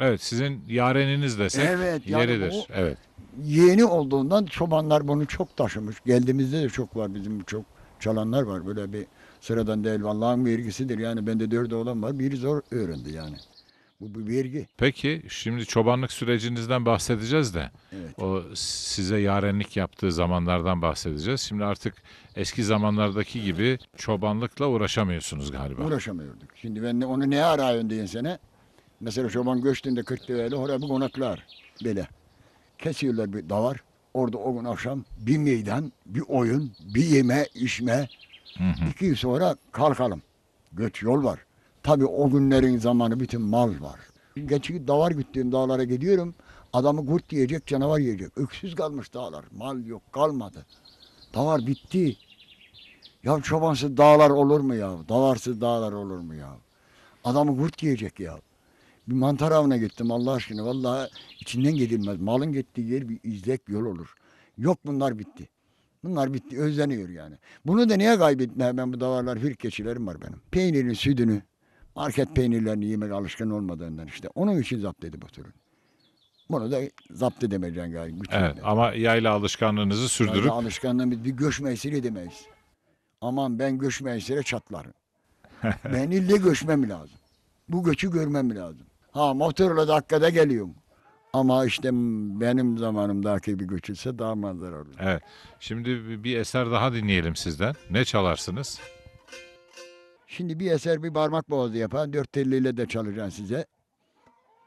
Evet, sizin yareniniz desek Evet, yani yeridir. bu Evet. yeni olduğundan çobanlar bunu çok taşımış. Geldiğimizde de çok var, bizim çok çalanlar var. Böyle bir sıradan değil. Allah'ın vergisidir. Yani bende 4 oğlan var. Biri zor öğrendi yani. Bu vergi. Peki şimdi çobanlık sürecinizden bahsedeceğiz de Evet. o size yarenlik yaptığı zamanlardan bahsedeceğiz. Şimdi artık eski zamanlardaki gibi çobanlıkla uğraşamıyorsunuz galiba. Uğraşamıyorduk. Şimdi ben de onu ne arayın diyen sene. Mesela çoban göçtüğünde 40 develi oraya bir konaklar. Böyle. Kesiyorlar bir davar. Orada o gün akşam bir meydan, bir oyun, bir yeme, içme. Hı hı. 2 yıl sonra kalkalım. Göç yol var. Tabii o günlerin zamanı bütün mal var. Geçi davar güttüğüm dağlara gidiyorum. Adamı kurt yiyecek, canavar yiyecek. Öksüz kalmış dağlar. Mal yok, kalmadı. Davar bitti. Ya çobansız dağlar olur mu ya? Davarsız dağlar olur mu ya? Adamı kurt yiyecek ya. Bir mantar avına gittim Allah aşkına. Vallahi içinden gidilmez. Malın gittiği yer bir izlek yol olur. Yok, bunlar bitti. Bunlar bitti. Özleniyor yani. Bunu da niye kaybetmeye, ben bu davarlar hırk keçilerim var benim. Peynirin sütünü, market peynirlerini yemek alışkın olmadığından işte. Onun için zapt edip oturun. Bunu da zapt edemeyeceksin galiba. Evet, Güçlükle. ama yayla alışkanlığınızı Yayla sürdürüp alışkanlığımız bir göç meysiri edemeyiz. Aman ben göç meysire çatlarım. Ben ille göçmem lazım. Bu göçü görmem lazım. Ha, motorla dakikada geliyorum. Ama işte benim zamanımdaki bir göçülse daha manzara olur. evet. Şimdi bir eser daha dinleyelim sizden. Ne çalarsınız? Şimdi bir eser bir parmak boğazı yapan 4 telliyle de çalacaksın size.